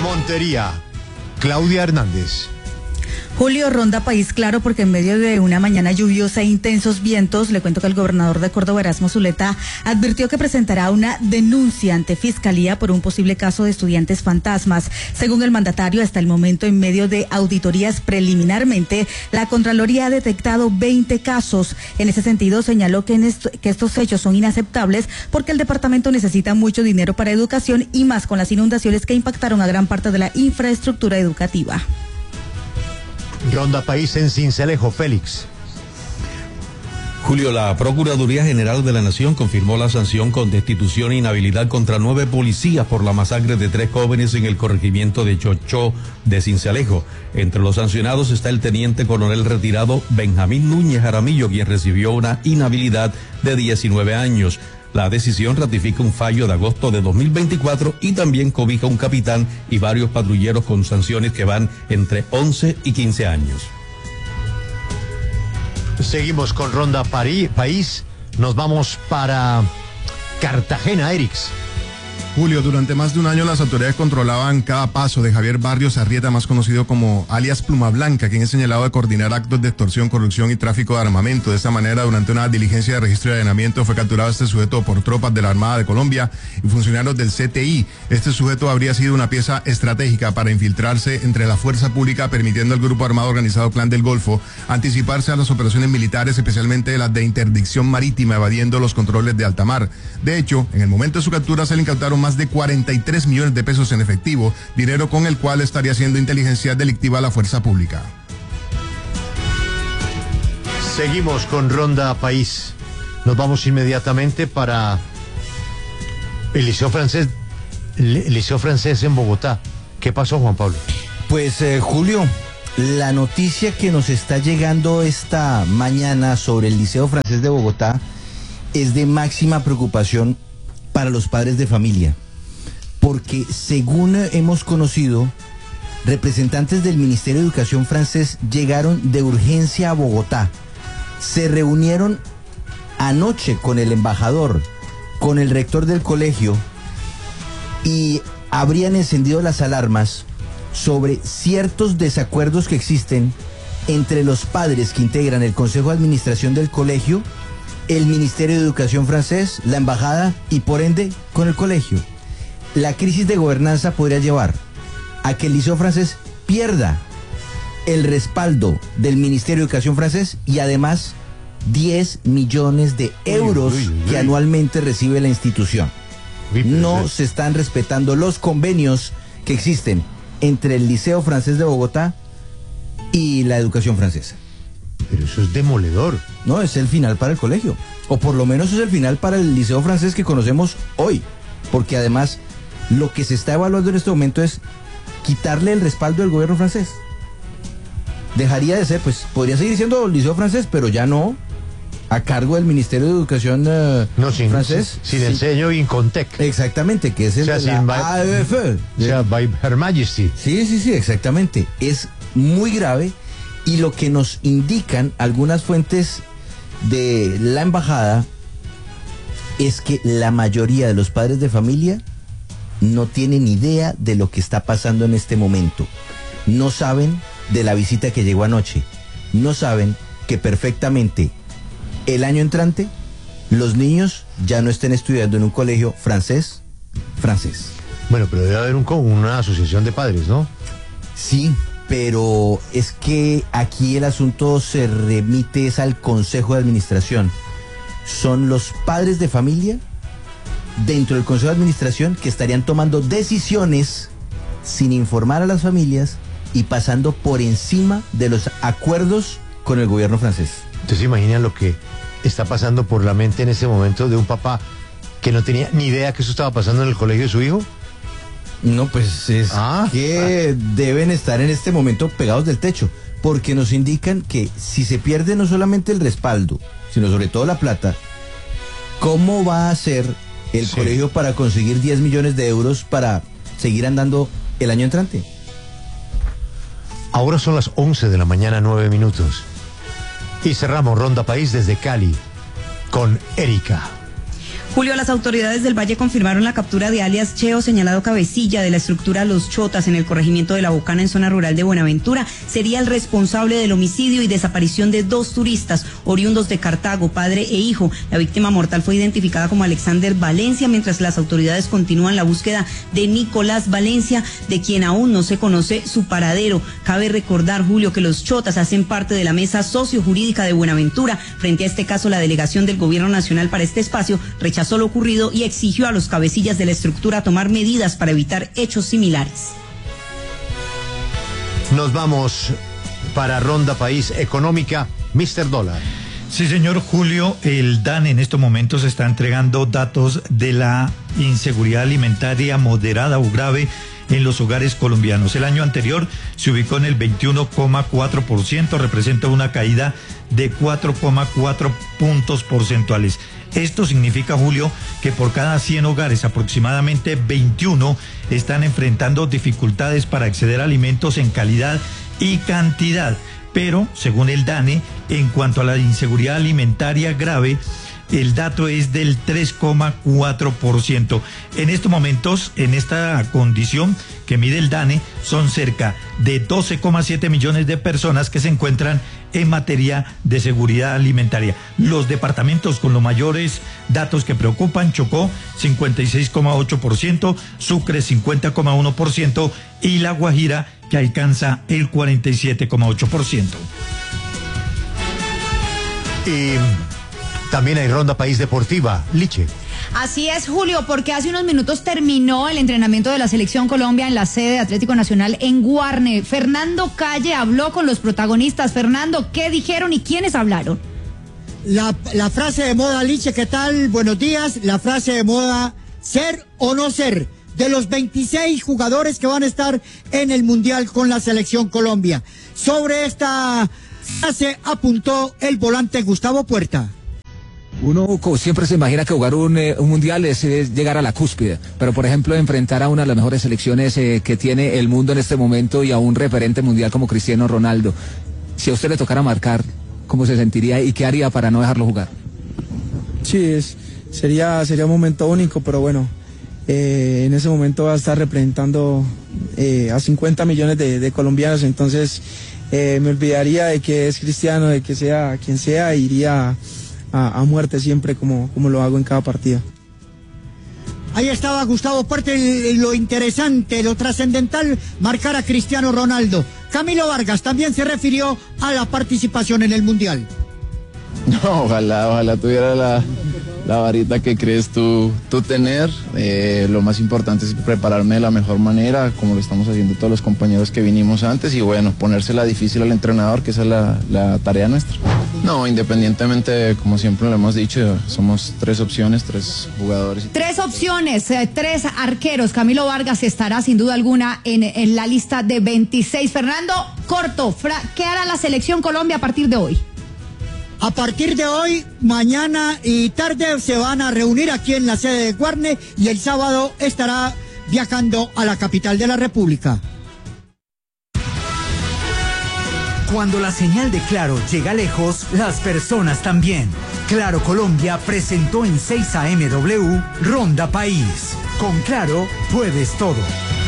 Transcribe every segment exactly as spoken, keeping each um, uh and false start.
Montería, Claudia Hernández. Julio, ronda país claro porque en medio de una mañana lluviosa e intensos vientos, le cuento que el gobernador de Córdoba, Erasmo Zuleta, advirtió que presentará una denuncia ante Fiscalía por un posible caso de estudiantes fantasmas. Según el mandatario, hasta el momento, en medio de auditorías preliminarmente, la Contraloría ha detectado veinte casos. En ese sentido, señaló que, en esto, que estos hechos son inaceptables porque el departamento necesita mucho dinero para educación y más con las inundaciones que impactaron a gran parte de la infraestructura educativa. Ronda país en Sincelejo, Félix. Julio, la Procuraduría General de la Nación confirmó la sanción con destitución e inhabilidad contra nueve policías por la masacre de tres jóvenes en el corregimiento de Chochó de Sincelejo. Entre los sancionados está el teniente coronel retirado Benjamín Núñez Jaramillo, quien recibió una inhabilidad de diecinueve años. La decisión ratifica un fallo de agosto de dos mil veinticuatro y también cobija un capitán y varios patrulleros con sanciones que van entre once y quince años. Seguimos con Ronda París, País. Nos vamos para Cartagena, Erix. Julio, durante más de un año las autoridades controlaban cada paso de Javier Barrios Arrieta, más conocido como alias Pluma Blanca, quien es señalado de coordinar actos de extorsión, corrupción y tráfico de armamento. De esta manera, durante una diligencia de registro y allanamiento fue capturado este sujeto por tropas de la Armada de Colombia y funcionarios del C T I. Este sujeto habría sido una pieza estratégica para infiltrarse entre la fuerza pública, permitiendo al grupo armado organizado Clan del Golfo anticiparse a las operaciones militares, especialmente las de interdicción marítima, evadiendo los controles de alta mar. De hecho, en el momento de su captura se le incautaron más de cuarenta y tres millones de pesos en efectivo, dinero con el cual estaría haciendo inteligencia delictiva a la fuerza pública. Seguimos con Ronda País. Nos vamos inmediatamente para el Liceo Francés, el Liceo Francés en Bogotá. ¿Qué pasó, Juan Pablo? Pues, eh, Julio, la noticia que nos está llegando esta mañana sobre el Liceo Francés de Bogotá es de máxima preocupación para los padres de familia, porque según hemos conocido, representantes del Ministerio de Educación francés llegaron de urgencia a Bogotá, se reunieron anoche con el embajador, con el rector del colegio y habrían encendido las alarmas sobre ciertos desacuerdos que existen entre los padres que integran el Consejo de Administración del colegio, el Ministerio de Educación francés, la embajada y por ende con el colegio. La crisis de gobernanza podría llevar a que el Liceo francés pierda el respaldo del Ministerio de Educación francés y además diez millones de euros uy, uy, uy. que anualmente recibe la institución. Uy, no se están respetando los convenios que existen entre el Liceo Francés de Bogotá y la educación francesa. Pero eso es demoledor. No, es el final para el colegio. O por lo menos es el final para el Liceo Francés que conocemos hoy. Porque además, lo que se está evaluando en este momento es quitarle el respaldo del gobierno francés. Dejaría de ser, pues, podría seguir siendo el Liceo Francés, pero ya no a cargo del Ministerio de Educación uh, no, sin, francés. Sin, sin el sello Incontec. Exactamente, que es el o sea, de la by, A E F. O sea, by Her Majesty. Sí, sí, sí, exactamente. Es muy grave. Y lo que nos indican algunas fuentes de la embajada es que la mayoría de los padres de familia no tienen idea de lo que está pasando en este momento. No saben de la visita que llegó anoche. No saben que perfectamente el año entrante los niños ya no estén estudiando en un colegio francés, francés. Bueno, pero debe haber un, una asociación de padres, ¿no? Sí. Pero es que aquí el asunto se remite es al Consejo de Administración. Son los padres de familia dentro del Consejo de Administración que estarían tomando decisiones sin informar a las familias y pasando por encima de los acuerdos con el gobierno francés. Entonces imaginan lo que está pasando por la mente en ese momento de un papá que no tenía ni idea que eso estaba pasando en el colegio de su hijo. No, pues es ah, que ah. deben estar en este momento pegados del techo, porque nos indican que si se pierde no solamente el respaldo, sino sobre todo la plata, ¿cómo va a hacer el sí. colegio para conseguir diez millones de euros para seguir andando el año entrante? Ahora son las once de la mañana, nueve minutos. Y cerramos Ronda País desde Cali con Erika. Julio, las autoridades del Valle confirmaron la captura de alias Cheo, señalado cabecilla de la estructura Los Chotas en el corregimiento de La Bocana, en zona rural de Buenaventura. Sería el responsable del homicidio y desaparición de dos turistas oriundos de Cartago, padre e hijo. La víctima mortal fue identificada como Alexander Valencia, mientras las autoridades continúan la búsqueda de Nicolás Valencia, de quien aún no se conoce su paradero. Cabe recordar, Julio, que Los Chotas hacen parte de la mesa sociojurídica de Buenaventura. Frente a este caso, la delegación del Gobierno Nacional para este espacio rechazó lo ocurrido y exigió a los cabecillas de la estructura tomar medidas para evitar hechos similares. Nos vamos para Ronda País Económica, mister Dólar. Sí, señor Julio, el DANE en estos momentos está entregando datos de la inseguridad alimentaria moderada o grave en los hogares colombianos. El año anterior se ubicó en el veintiuno coma cuatro por ciento, representa una caída de cuatro coma cuatro puntos porcentuales. Esto significa, Julio, que por cada cien hogares aproximadamente veintiuno están enfrentando dificultades para acceder a alimentos en calidad y cantidad. Pero, según el DANE, en cuanto a la inseguridad alimentaria grave, el dato es del tres coma cuatro por ciento. En estos momentos, en esta condición que mide el DANE, son cerca de doce coma siete millones de personas que se encuentran en materia de seguridad alimentaria. Los departamentos con los mayores datos que preocupan: Chocó, cincuenta y seis coma ocho por ciento, Sucre, cincuenta coma uno por ciento y La Guajira, que alcanza el cuarenta y siete coma ocho por ciento. Y también hay Ronda País Deportiva, Liche. Así es, Julio, porque hace unos minutos terminó el entrenamiento de la Selección Colombia en la sede de Atlético Nacional en Guarne. Fernando Calle habló con los protagonistas. Fernando, ¿qué dijeron y quiénes hablaron? La, la frase de moda, Liche, ¿qué tal? Buenos días. La frase de moda, ser o no ser, de los veintiséis jugadores que van a estar en el Mundial con la Selección Colombia. Sobre esta frase apuntó el volante Gustavo Puerta. Uno siempre se imagina que jugar un, eh, un mundial es, es llegar a la cúspide, pero por ejemplo enfrentar a una de las mejores selecciones eh, que tiene el mundo en este momento y a un referente mundial como Cristiano Ronaldo, si a usted le tocara marcar, ¿cómo se sentiría y qué haría para no dejarlo jugar? Sí, es, sería, sería un momento único, pero bueno, eh, en ese momento va a estar representando eh, a cincuenta millones de, de colombianos, entonces eh, me olvidaría de que es Cristiano, de que sea quien sea, iría A, a muerte siempre, como, como lo hago en cada partida. Ahí estaba Gustavo Puerta, y lo interesante, lo trascendental, marcar a Cristiano Ronaldo. Camilo Vargas también se refirió a la participación en el Mundial. No, ojalá, ojalá tuviera la, la varita que crees tú, tú tener. Eh, lo más importante es prepararme de la mejor manera, como lo estamos haciendo todos los compañeros que vinimos antes, y bueno, ponérsela difícil al entrenador, que esa es la, la tarea nuestra. No, independientemente, como siempre lo hemos dicho, somos tres opciones, tres jugadores. Tres opciones, eh, tres arqueros. Camilo Vargas estará sin duda alguna en, en la lista de veintiséis. Fernando, corto, ¿qué hará la Selección Colombia a partir de hoy? A partir de hoy, mañana y tarde se van a reunir aquí en la sede de Guarne y el sábado estará viajando a la capital de la República. Cuando la señal de Claro llega lejos, las personas también. Claro Colombia presentó en seis A M W Ronda País. Con Claro puedes todo.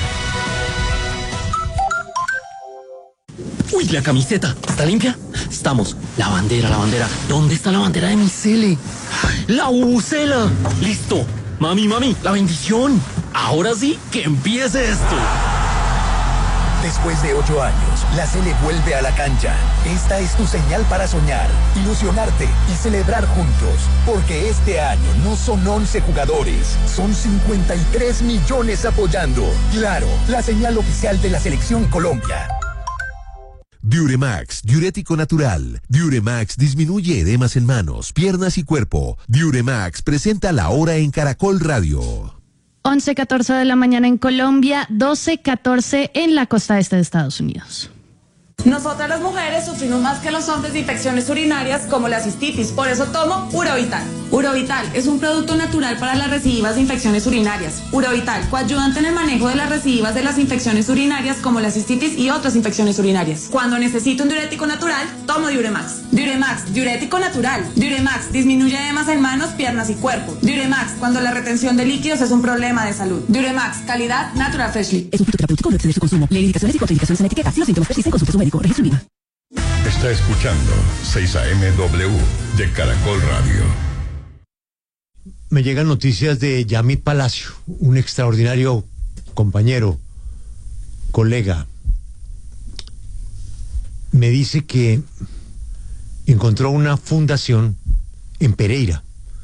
Uy, la camiseta, ¿está limpia? Estamos. La bandera, la bandera. ¿Dónde está la bandera de mi Cele? La bubucela. Listo. Mami, mami, la bendición. Ahora sí, que empiece esto. Después de ocho años, la Cele vuelve a la cancha. Esta es tu señal para soñar, ilusionarte y celebrar juntos. Porque este año no son once jugadores, son cincuenta y tres millones apoyando. Claro, la señal oficial de la Selección Colombia. Diuremax, diurético natural. Diuremax disminuye edemas en manos, piernas y cuerpo. Diuremax presenta la hora en Caracol Radio. once catorce de la mañana en Colombia, doce catorce en la costa este de Estados Unidos. Nosotras las mujeres sufrimos más que los hombres de infecciones urinarias como la cistitis, por eso tomo Urovital. Urovital es un producto natural para las recidivas de infecciones urinarias. Urovital, coayudante en el manejo de las recidivas de las infecciones urinarias como la cistitis y otras infecciones urinarias. Cuando necesito un diurético natural, tomo Diuremax. Diuremax, diurético natural. Diuremax, disminuye edemas en manos, piernas y cuerpo. Diuremax, cuando la retención de líquidos es un problema de salud. Diuremax, calidad Natural Freshly. Es un producto terapéutico, no excede su consumo. Lee indicaciones y contraindicaciones en etiqueta. Si los síntomas persisten, consulte a su médico. Registro INVIMA. Está escuchando seis A M W de Caracol Radio. Me llegan noticias de Yamit Palacio, un extraordinario compañero, colega. Me dice que encontró una fundación en Pereira.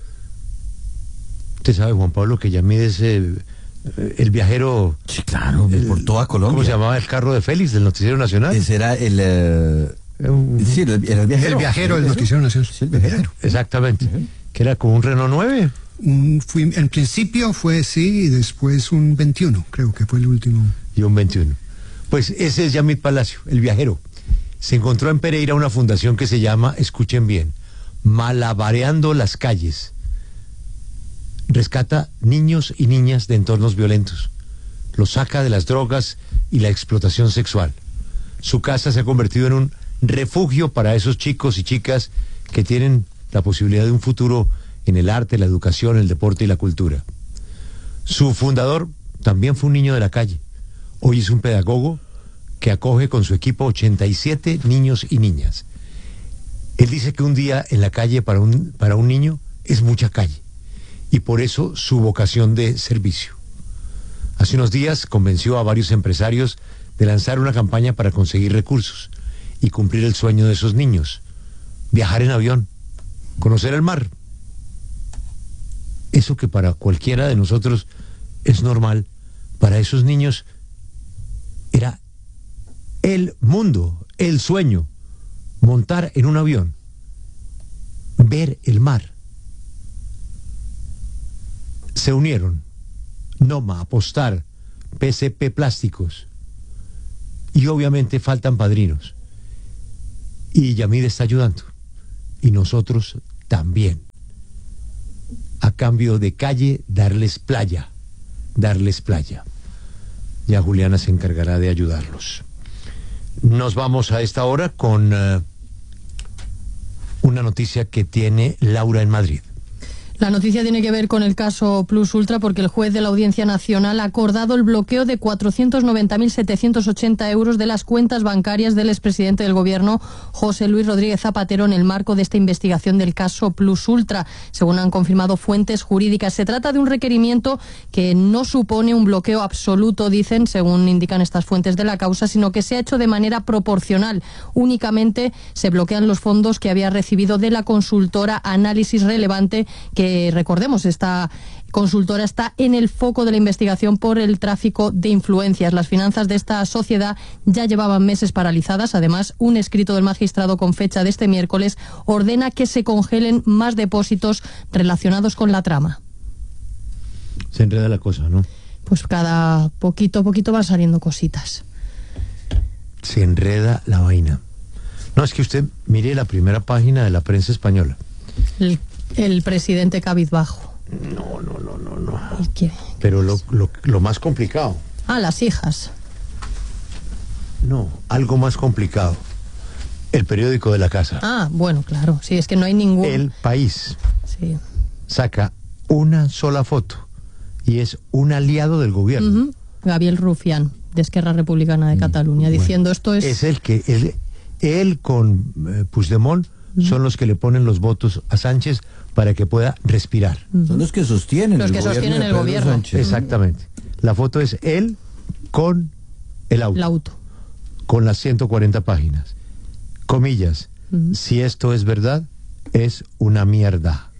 Usted sabe, Juan Pablo, que Yamit es eh, el viajero. Sí, claro, el, por toda Colombia. ¿Cómo se llamaba el carro de Félix del Noticiero Nacional? Ese era el. Eh, uh, sí, el, el viajero. El viajero del Noticiero Nacional. Sí, el viajero. Exactamente. Uh-huh. Que era como un Renault nueve. Un, fui, en principio fue sí, y después un veintiuno, creo que fue el último. Y un veintiuno. Pues ese es Yamit Palacio, el viajero. Se encontró en Pereira una fundación que se llama, escuchen bien, Malabareando las Calles. Rescata niños y niñas de entornos violentos. Los saca de las drogas y la explotación sexual. Su casa se ha convertido en un refugio para esos chicos y chicas que tienen la posibilidad de un futuro en el arte, la educación, el deporte y la cultura. Su fundador también fue un niño de la calle. Hoy es un pedagogo que acoge con su equipo ochenta y siete niños y niñas. Él dice que un día en la calle para un, para un niño es mucha calle, y por eso su vocación de servicio. Hace unos días convenció a varios empresarios de lanzar una campaña para conseguir recursos y cumplir el sueño de esos niños: viajar en avión, conocer el mar. Eso que para cualquiera de nosotros es normal, para esos niños era el mundo, el sueño: montar en un avión, ver el mar. Se unieron Noma, Apostar, P C P Plásticos, y obviamente faltan padrinos, y Yamid está ayudando, y nosotros también. A cambio de calle, darles playa, darles playa. Ya Juliana se encargará de ayudarlos. Nos vamos a esta hora con uh, una noticia que tiene Laura en Madrid. La noticia tiene que ver con el caso Plus Ultra, porque el juez de la Audiencia Nacional ha acordado el bloqueo de cuatrocientos noventa mil setecientos ochenta euros de las cuentas bancarias del expresidente del Gobierno, José Luis Rodríguez Zapatero, en el marco de esta investigación del caso Plus Ultra. Según han confirmado fuentes jurídicas, se trata de un requerimiento que no supone un bloqueo absoluto, dicen, según indican estas fuentes de la causa, sino que se ha hecho de manera proporcional. Únicamente se bloquean los fondos que había recibido de la consultora Análisis Relevante, que recordemos, esta consultora está en el foco de la investigación por el tráfico de influencias. Las finanzas de esta sociedad ya llevaban meses paralizadas. Además, un escrito del magistrado con fecha de este miércoles ordena que se congelen más depósitos relacionados con la trama. Se enreda la cosa, ¿no? Pues cada poquito a poquito van saliendo cositas. Se enreda la vaina. No, es que usted mire la primera página de la prensa española. El El presidente cabizbajo. No, no, no, no, no. ¿Y qué? Pero lo, lo, lo más complicado. Ah, las hijas. No, algo más complicado. El periódico de la casa. Ah, bueno, claro. Sí, es que no hay ningún... El País. Sí. Saca una sola foto y es un aliado del gobierno. Uh-huh. Gabriel Rufián, de Esquerra Republicana de Cataluña, bueno, diciendo esto es... Es el que... Él, él con eh, Puigdemont uh-huh. son los que le ponen los votos a Sánchez para que pueda respirar. Uh-huh. Son los que sostienen los el que gobierno sostienen el gobierno. Sánchez. Exactamente. La foto es él con el auto. El auto. Con las ciento cuarenta páginas. Comillas. Uh-huh. Si esto es verdad, es una mierda.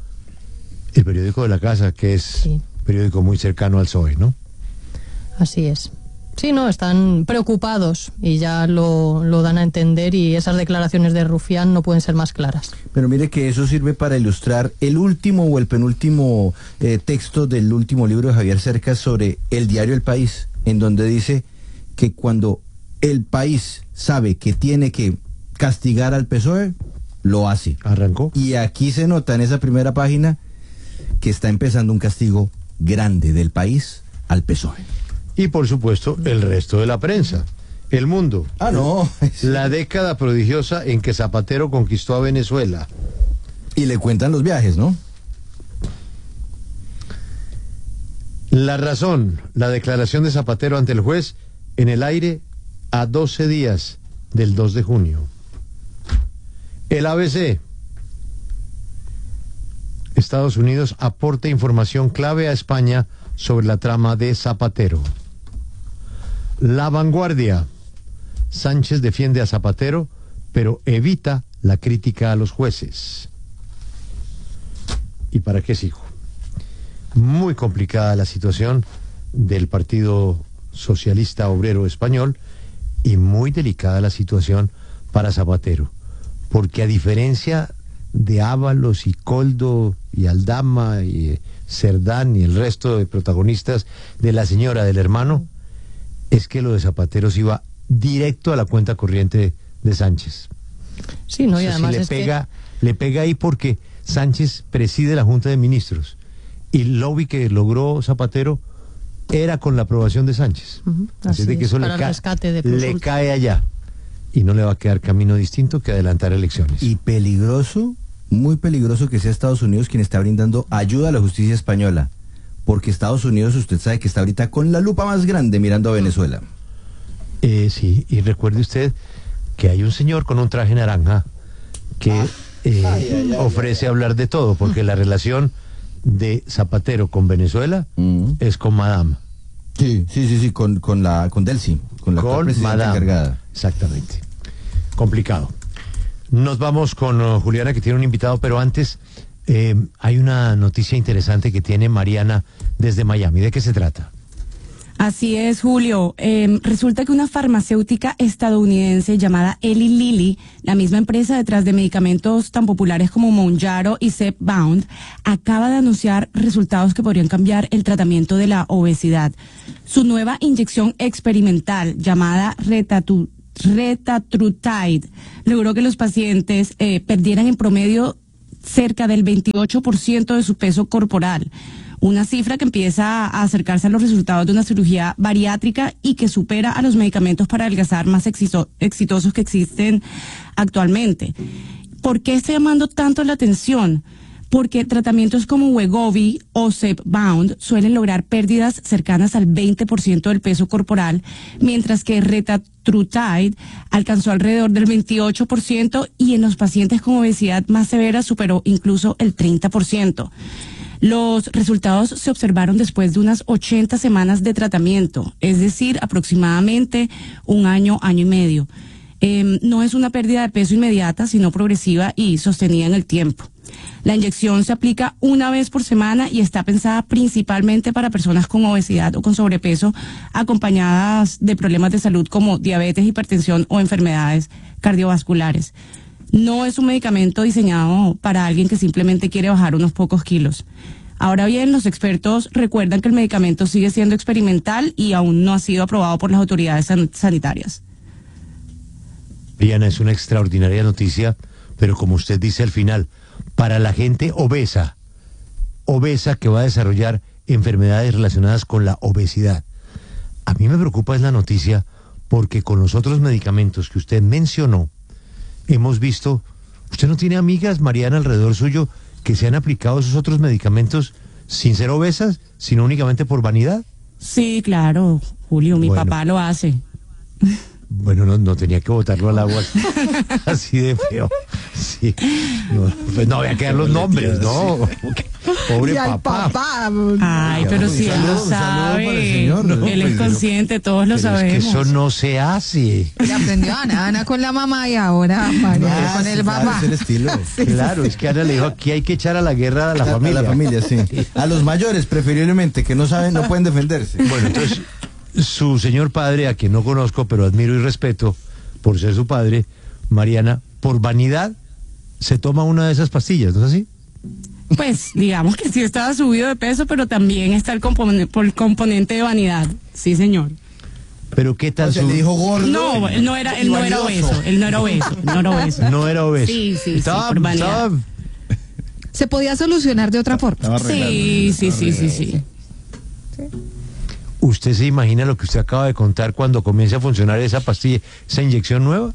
El periódico de la casa, que es sí. periódico muy cercano al P S O E, ¿no? Así es. Sí, no, están preocupados y ya lo, lo dan a entender, y esas declaraciones de Rufián no pueden ser más claras. Pero mire que eso sirve para ilustrar el último o el penúltimo eh, texto del último libro de Javier Cercas sobre el diario El País, en donde dice que cuando el país sabe que tiene que castigar al P S O E, lo hace. Arrancó. Y aquí se nota en esa primera página que está empezando un castigo grande del país al P S O E. Y por supuesto, el resto de la prensa. El Mundo. Ah, no. La década prodigiosa en que Zapatero conquistó a Venezuela. Y le cuentan los viajes, ¿no? La Razón, la declaración de Zapatero ante el juez en el aire a doce días del dos de junio. El A B C. Estados Unidos aporta información clave a España sobre la trama de Zapatero. La Vanguardia. Sánchez defiende a Zapatero, pero evita la crítica a los jueces. ¿Y para qué sigo? Muy complicada la situación del Partido Socialista Obrero Español y muy delicada la situación para Zapatero, porque a diferencia de Ábalos y Coldo y Aldama y Cerdán y el resto de protagonistas de la señora del hermano, es que lo de Zapatero se iba directo a la cuenta corriente de Sánchez. Sí, no, y Eso además sí, le es pega, que... le pega ahí porque Sánchez preside la Junta de Ministros y el lobby que logró Zapatero era con la aprobación de Sánchez. Uh-huh, así, así de que eso le, ca de le cae allá y no le va a quedar camino distinto que adelantar elecciones. Y peligroso, muy peligroso que sea Estados Unidos quien está brindando ayuda a la justicia española, porque Estados Unidos usted sabe que está ahorita con la lupa más grande mirando a Venezuela. Eh, sí, y recuerde usted que hay un señor con un traje naranja que ah. eh, ay, ay, ay, ofrece ay, hablar de todo, porque la relación de Zapatero con Venezuela mm. es con Madame. Sí, sí, sí, sí, con, con la con Delcy, con la con presidenta encargada. Exactamente. Complicado. Nos vamos con uh, Juliana, que tiene un invitado, pero antes eh, hay una noticia interesante que tiene Mariana desde Miami. ¿De qué se trata? Así es, Julio. Eh, resulta que una farmacéutica estadounidense llamada Eli Lilly, la misma empresa detrás de medicamentos tan populares como Mounjaro y Zepbound, acaba de anunciar resultados que podrían cambiar el tratamiento de la obesidad. Su nueva inyección experimental, llamada Retatu, Retatrutide, logró que los pacientes eh, perdieran en promedio cerca del veintiocho por ciento de su peso corporal. Una cifra que empieza a acercarse a los resultados de una cirugía bariátrica y que supera a los medicamentos para adelgazar más exito- exitosos que existen actualmente. ¿Por qué está llamando tanto la atención? Porque tratamientos como Wegovy o Zepbound suelen lograr pérdidas cercanas al veinte por ciento del peso corporal, mientras que Retatrutide alcanzó alrededor del veintiocho por ciento y en los pacientes con obesidad más severa superó incluso el treinta por ciento. Los resultados se observaron después de unas ochenta semanas de tratamiento, es decir, aproximadamente un año, año y medio. Eh, no es una pérdida de peso inmediata, sino progresiva y sostenida en el tiempo. La inyección se aplica una vez por semana y está pensada principalmente para personas con obesidad o con sobrepeso, acompañadas de problemas de salud como diabetes, hipertensión o enfermedades cardiovasculares. No es un medicamento diseñado para alguien que simplemente quiere bajar unos pocos kilos. Ahora bien, los expertos recuerdan que el medicamento sigue siendo experimental y aún no ha sido aprobado por las autoridades san- sanitarias. Diana, es una extraordinaria noticia, pero como usted dice al final, para la gente obesa, obesa que va a desarrollar enfermedades relacionadas con la obesidad. A mí me preocupa es la noticia porque con los otros medicamentos que usted mencionó, hemos visto, ¿usted no tiene amigas, Mariana, alrededor suyo, que se han aplicado esos otros medicamentos sin ser obesas, sino únicamente por vanidad? Sí, claro, Julio, mi bueno. papá lo hace. Bueno, no, no tenía que botarlo al agua así de feo. Sí. No, pues no voy a quedar los nombres, ¿no? Pobre papá. papá. Ay, pero si él lo sabe. Él es consciente, todos lo sabemos. Es que eso no se hace. Y aprendió Ana, Ana con la mamá y ahora María con el papá. Claro, es el estilo. Sí, Claro, sí. es que Ana le dijo, aquí hay que echar a la guerra a la A- familia. A la familia, sí. A los mayores, preferiblemente, que no saben, no pueden defenderse. Bueno, entonces, su señor padre, a quien no conozco, pero admiro y respeto por ser su padre, Mariana, por vanidad, se toma una de esas pastillas, ¿no es así? Pues digamos que sí estaba subido de peso, pero también está el, compon- por el componente de vanidad. Sí, señor. Pero ¿qué tal O sea, su... le dijo gordo. No, él no era, él y no era valioso. obeso, él no era obeso, no era obeso. No era obeso. Sí, sí, sí, Estaba- por vanidad. estaba- Se podía solucionar de otra forma. Sí, sí, sí, sí, sí. ¿Usted se imagina lo que usted acaba de contar cuando comience a funcionar esa pastilla, esa inyección nueva?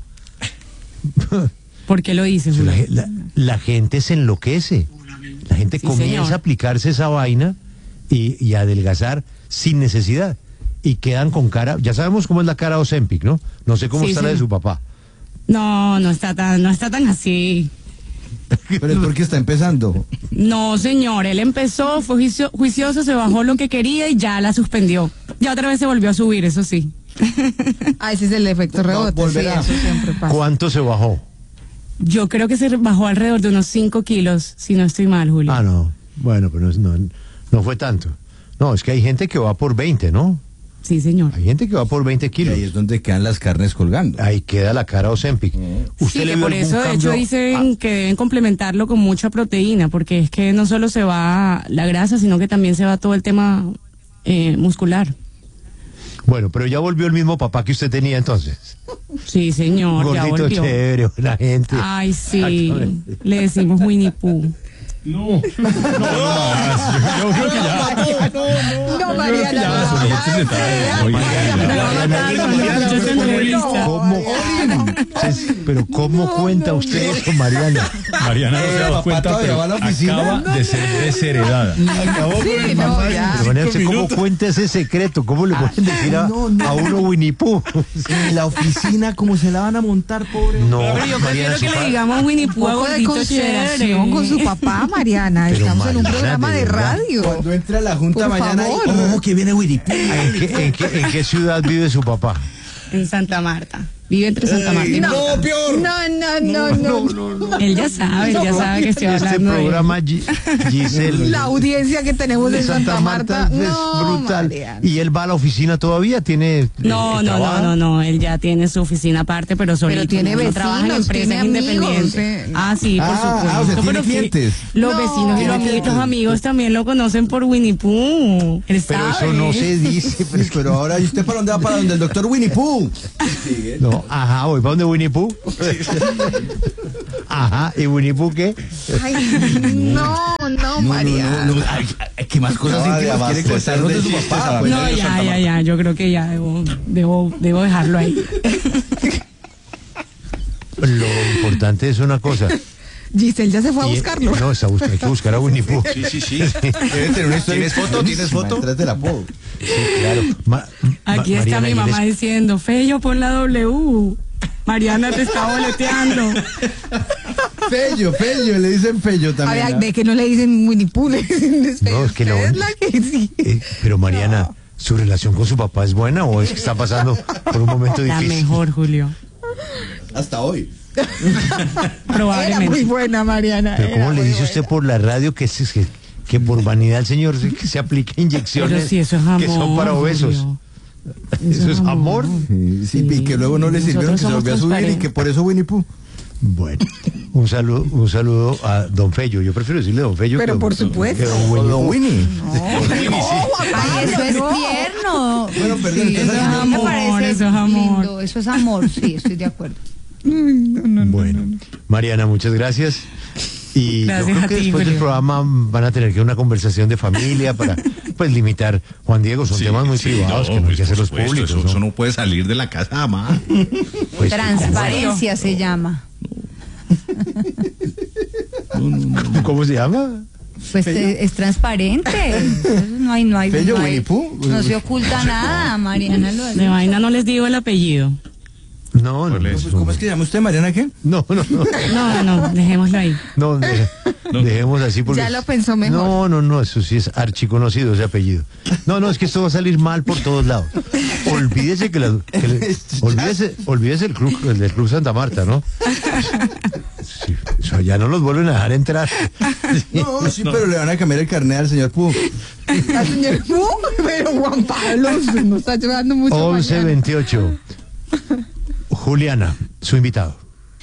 ¿Por qué lo dice, La, Julio? la- la gente se enloquece. La gente Sí, comienza señor. a aplicarse esa vaina y, y a adelgazar sin necesidad. Y quedan con cara, ya sabemos cómo es la cara de Ozempic, ¿no? No sé cómo Sí, está la sí. de su papá. No, no está tan, no está tan así. Pero es porque está empezando. No, señor, él empezó, fue juicio- juicioso, se bajó lo que quería y ya la suspendió. Ya otra vez se volvió a subir, eso sí. Ah, ese es el efecto rebote. Sí, volverá. eso siempre pasa. ¿Cuánto se bajó? Yo creo que se bajó alrededor de unos cinco kilos, si no estoy mal, Julio. Ah, no. Bueno, pero no, no, no fue tanto. No, es que hay gente que va por veinte, ¿no? Sí, señor. Hay gente que va por veinte Y kilos. ahí es donde quedan las carnes colgando. Ahí queda la cara Ozempic. ¿Usted Sí, le que vio por algún eso de hecho cambio? dicen que deben complementarlo con mucha proteína, porque es que no solo se va la grasa, sino que también se va todo el tema eh, muscular. Bueno, pero ya volvió el mismo papá que usted tenía entonces. Sí, señor, ya Gordito, volvió. chévere, buena gente. Ay, sí, Exactamente. le decimos Winnie Pooh. No, no, no más. Yo, yo creo que ya. No, Mariana, Ya, no, su no, gente se está- no, Oye, Muchas entrevistas. ¿Cómo? Se- Pero ¿cómo cuenta usted eso, Mariana? Mariana no se ha dado papá cuenta, todavía pero va a la oficina. acaba de ser desheredada. Acabó Sí, con el no, mamá. ya. Pero, Mariana, ¿usted ¿cómo cuenta ese secreto? ¿Cómo le pueden decir a, no, no. a uno Winnie Pooh? En la oficina, como se la van a montar, pobre. No, Pero yo Mariana, prefiero su que pa- le digamos Winnie Un Pooh a poco de gordito consideración chévere. con su papá, Mariana. Pero Estamos en un Mariana, programa de de verdad. radio. Cuando entra a la junta Por mañana, favor. y, ojo que viene Winnie Pooh. ¿En qué, en qué- en qué ciudad vive su papá? En Santa Marta. Vive entre Santa Marta y No, Bogotá. peor. No, no, no, no. Él ya sabe, él ya sabe que estoy Este hablando de él. programa, Gi- Giselle, La audiencia que tenemos de en Santa Marta. es No, brutal. Mariana. ¿Y él va a la oficina todavía? ¿Tiene eh, No, no, no, trabaja? no, no, él ya tiene su oficina aparte, pero solito. Pero tiene no, no trabaja en vecinos, empresas tiene amigos, independientes. eh. Ah, sí, por Ah, supuesto. ah, o sea, tiene pero que clientes. los No. vecinos y los Tiene amigos, clientes. los amigos también lo conocen por Winnie Pooh. Él Pero sabe. eso no se dice. Pero, pero ahora, ¿y usted para dónde va? Para donde el doctor Winnie Pooh. No, ajá, voy para donde Winnie Pooh. Ajá, ¿y Winnie Pooh qué? Ay, no, no, Mariana. No, no, ay, ay, ¿qué más cosas Acaba de íntimas quiere abastecer contarnos de de su chistes papá? a Pues, No, ya, ya, ya, yo creo que ya debo, debo, debo dejarlo ahí. Lo importante es una cosa. Giselle ya se fue a y- buscarlo. No, está busca- hay que buscar a Winnie Pooh. Sí, sí, sí. Debe tener una historia ¿Tienes foto? ¿Tienes buenísima foto? detrás del apodo. Sí, claro. Ma- Aquí Ma- está Mariana, mi ¿y él mamá es- diciendo, Fello, pon la W. Mariana te está boleteando. Fello, Fello, le dicen Fello A también. ver, ¿no? ve que no le dicen Winnie Pooh, le dicen No, es que la Usted on- la que sí. Eh, pero Mariana, ¿su relación con su papá es buena o es que está pasando por un momento La difícil? mejor, Julio. Hasta hoy. Era Probablemente. muy buena, Mariana. Pero era ¿cómo le muy dice usted por la radio que, se- que, que por vanidad el señor se, que se aplica inyecciones Pero si eso es amor. que son para obesos? Julio. Eso es amor. Sí, sí, y que luego no le sirvió, que Nosotros se volvió a somos subir y que por eso Winnie Pooh. Bueno, un saludo, un saludo a don Fello. Yo prefiero decirle don Fello Pero que por don- supuesto. que don O Winnie Don Pooh. Winnie. Ay, eso es tierno. Bueno, perdón, Sí, entonces eso es así- amor, me parece eso es amor. lindo. Eso es amor, sí, estoy de acuerdo. Bueno, Mariana, muchas gracias. Y Gracias yo creo a que ti, después del Julio. programa van a tener que una conversación de familia para pues limitar. Juan Diego, son Sí, temas muy sí, privados no, que no hay pues, que por hacerlos supuesto, públicos. Eso, ¿no? eso no puede salir de la casa, mamá. Pues, Transparencia se llama. ¿cómo, cómo se llama? Pues eh, es transparente. Entonces, no hay, no hay, Fello, no, hay- Winnie Pooh. no se oculta nada, Mariana. Lo ha De dicho. vaina no les digo el apellido. No, no, no, Pues, ¿cómo es que se llama usted, Mariana, qué? no, no, no, No, no, dejémoslo ahí. no, de- dejemos así porque Ya lo pensó mejor. no, no, no, eso sí es archiconocido ese apellido. No, no, es que esto va a salir mal por todos lados. Olvídese que, la- que le- olvídese, olvídese el club, el del Club Santa Marta, ¿no? Sí, eso ya no los vuelven a dejar entrar. No, sí, pero le van a cambiar el carnet al señor Pooh. La señora Pooh, pero Juan Pablo se nos está llevando mucho. once mañana. veintiocho. Juliana, su invitado.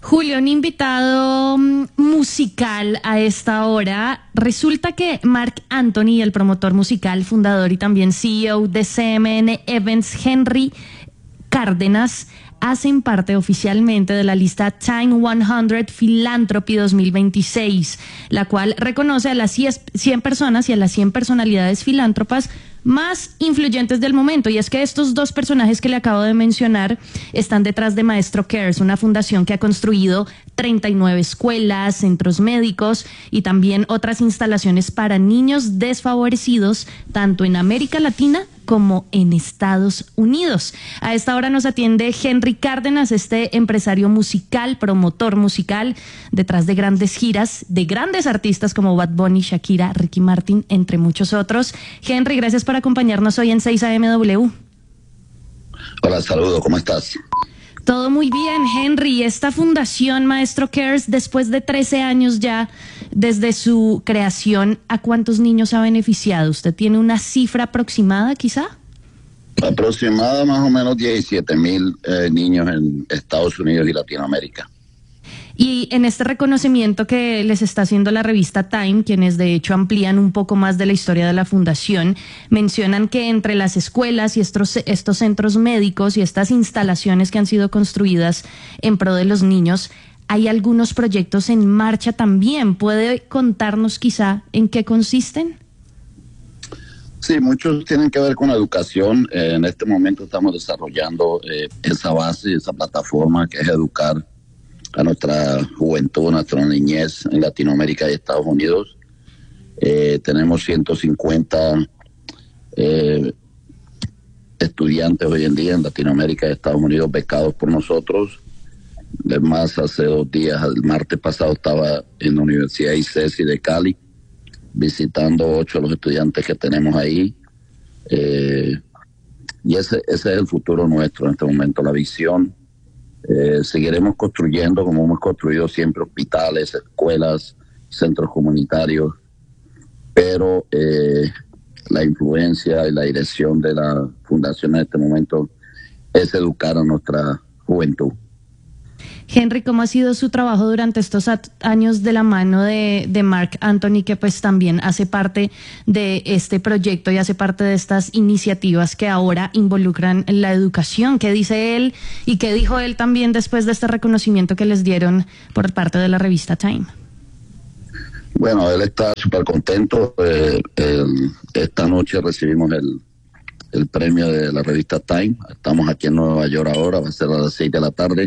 Julio, un invitado mm, musical a esta hora. Resulta que Marc Anthony, el promotor musical, fundador y también C E O de C M N Events, Henry Cárdenas, hacen parte oficialmente de la lista Time cien Philanthropy dos mil veintiséis, la cual reconoce a las cien personas y a las cien personalidades filántropas más influyentes del momento. Y es que estos dos personajes que le acabo de mencionar están detrás de Maestro Cares, una fundación que ha construido treinta y nueve escuelas, centros médicos y también otras instalaciones para niños desfavorecidos, tanto en América Latina como en Estados Unidos. A esta hora nos atiende Henry Cárdenas, este empresario musical, promotor musical, detrás de grandes giras, de grandes artistas como Bad Bunny, Shakira, Ricky Martin, entre muchos otros. Henry, gracias por acompañarnos hoy en seis A M W. Hola, saludos, ¿cómo estás? Todo muy bien, Henry. Esta fundación Maestro Cares, después de trece años ya desde su creación, ¿a cuántos niños ha beneficiado? ¿Usted tiene una cifra aproximada, quizá? Aproximada más o menos diecisiete mil eh, niños en Estados Unidos y Latinoamérica. Y en este reconocimiento que les está haciendo la revista Time, quienes de hecho amplían un poco más de la historia de la fundación, mencionan que entre las escuelas y estos, estos centros médicos y estas instalaciones que han sido construidas en pro de los niños, hay algunos proyectos en marcha también. ¿Puede contarnos quizá en qué consisten? Sí, muchos tienen que ver con la educación. Eh, en este momento estamos desarrollando eh, esa base, esa plataforma que es educar a nuestra juventud, a nuestra niñez en Latinoamérica y Estados Unidos. Eh, tenemos ciento cincuenta eh, estudiantes hoy en día en Latinoamérica y Estados Unidos becados por nosotros. Además, hace dos días, el martes pasado, estaba en la Universidad I C E S I de Cali, visitando ocho de los estudiantes que tenemos ahí. Eh, y ese, ese es el futuro nuestro en este momento, la visión. Eh, seguiremos construyendo, como hemos construido siempre, hospitales, escuelas, centros comunitarios, pero eh, la influencia y la dirección de la fundación en este momento es educar a nuestra juventud. Henry, ¿cómo ha sido su trabajo durante estos años de la mano de, de Marc Anthony, que pues también hace parte de este proyecto y hace parte de estas iniciativas que ahora involucran la educación? ¿Qué dice él y qué dijo él también después de este reconocimiento que les dieron por parte de la revista Time? Bueno, él está súper contento. Eh, el, esta noche recibimos el, el premio de la revista Time. Estamos aquí en Nueva York ahora, va a ser a las seis de la tarde.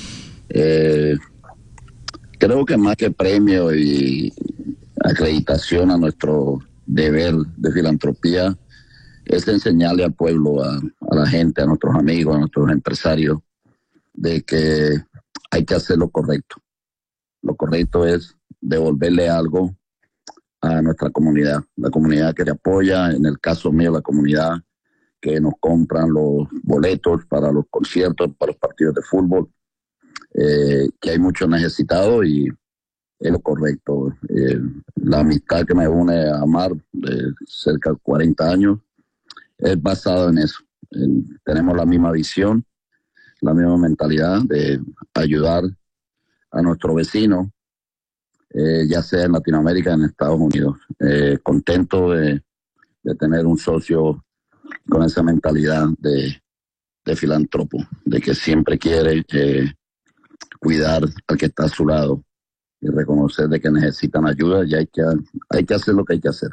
Eh, creo que más que premio y acreditación a nuestro deber de filantropía es enseñarle al pueblo, a, a la gente, a nuestros amigos, a nuestros empresarios, de que hay que hacer lo correcto. Lo correcto es devolverle algo a nuestra comunidad, la comunidad que te apoya, en el caso mío la comunidad que nos compran los boletos para los conciertos, para los partidos de fútbol. Eh, que hay muchos necesitados y es lo correcto. Eh, la amistad que me une a Mar de cerca de cuarenta años es basada en eso. En, tenemos la misma visión, la misma mentalidad de ayudar a nuestro vecino, eh, ya sea en Latinoamérica o en Estados Unidos. Eh, contento de, de tener un socio con esa mentalidad de, de filántropo, de que siempre quiere eh, cuidar al que está a su lado y reconocer de que necesitan ayuda, y hay que, hay que hacer lo que hay que hacer.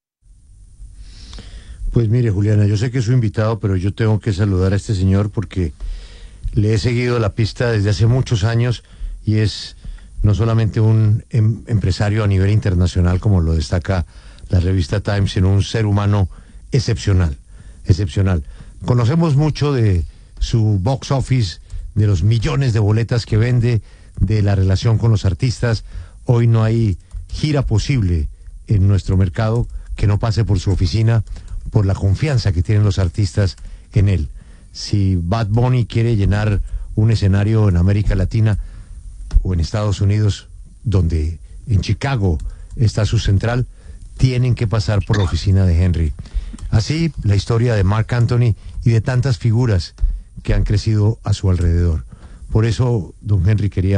Pues mire, Juliana, yo sé que es su invitado, pero yo tengo que saludar a este señor porque le he seguido la pista desde hace muchos años y es no solamente un em, empresario a nivel internacional, como lo destaca la revista Time, sino un ser humano excepcional, excepcional. Conocemos mucho de su box office, de los millones de boletas que vende, de la relación con los artistas. Hoy no hay gira posible en nuestro mercado que no pase por su oficina, por la confianza que tienen los artistas en él. Si Bad Bunny quiere llenar un escenario en América Latina o en Estados Unidos, donde en Chicago está su central, tienen que pasar por la oficina de Henry. Así la historia de Marc Anthony y de tantas figuras que han crecido a su alrededor. Por eso, don Henry, quería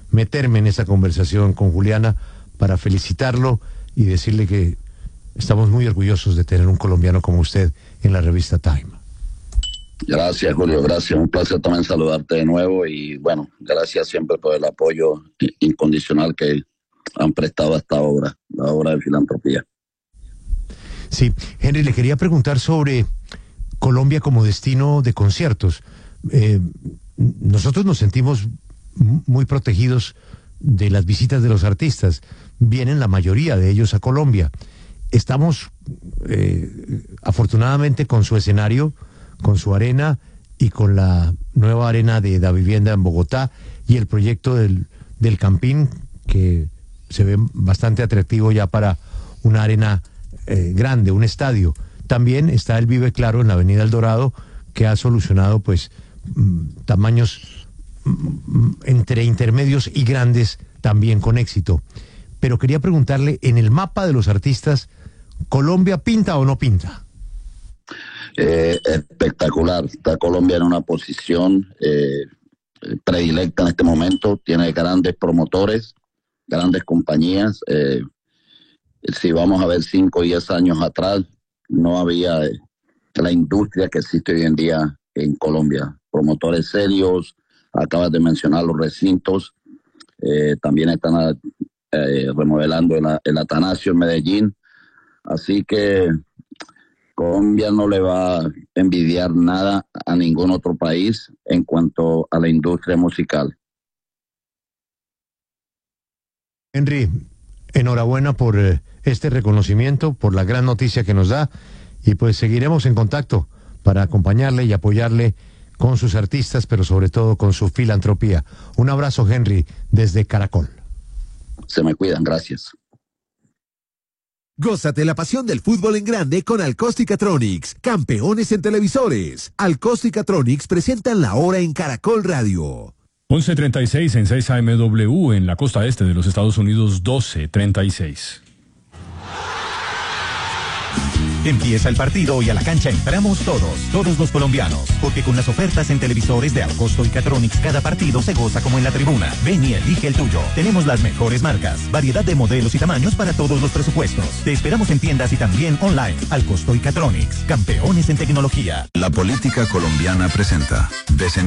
meterme en esa conversación con Juliana para felicitarlo y decirle que estamos muy orgullosos de tener un colombiano como usted en la revista Time. Gracias, Julio, gracias. Un placer también saludarte de nuevo y bueno, gracias siempre por el apoyo incondicional que han prestado a esta obra, la obra de filantropía. Sí, Henry, le quería preguntar sobre Colombia como destino de conciertos. Eh, nosotros nos sentimos muy protegidos de las visitas de los artistas. Vienen la mayoría de ellos a Colombia. Estamos eh, afortunadamente con su escenario, con su arena y con la nueva arena de Da Vivienda en Bogotá y el proyecto del, del Campín, que se ve bastante atractivo ya para una arena eh, grande, un estadio. También está el Vive Claro en la Avenida El Dorado, que ha solucionado pues tamaños entre intermedios y grandes también con éxito. Pero quería preguntarle, en el mapa de los artistas, ¿Colombia pinta o no pinta? Eh, espectacular. Está Colombia en una posición eh, predilecta en este momento. Tiene grandes promotores, grandes compañías. Eh, si vamos a ver cinco o diez años atrás, no había eh, la industria que existe hoy en día en Colombia. Promotores serios, acabas de mencionar los recintos, eh, también están eh, remodelando el, el Atanasio en Medellín. Así que Colombia no le va a envidiar nada a ningún otro país en cuanto a la industria musical. Henry, enhorabuena por eh, este reconocimiento, por la gran noticia que nos da, y pues seguiremos en contacto para acompañarle y apoyarle con sus artistas, pero sobre todo con su filantropía. Un abrazo, Henry, desde Caracol. Se me cuidan, gracias. Gózate la pasión del fútbol en grande con Alcosticatronics, campeones en televisores. Alcosticatronics presentan la hora en Caracol Radio. once treinta y seis en seis A M W en la costa este de los Estados Unidos, doce treinta y seis. Empieza el partido y a la cancha entramos todos, todos los colombianos, porque con las ofertas en televisores de Alcosto y Catronics cada partido se goza como en la tribuna. Ven y elige el tuyo. Tenemos las mejores marcas, variedad de modelos y tamaños para todos los presupuestos. Te esperamos en tiendas y también online. Alcosto y Catronics, campeones en tecnología. La política colombiana presenta Descendientes.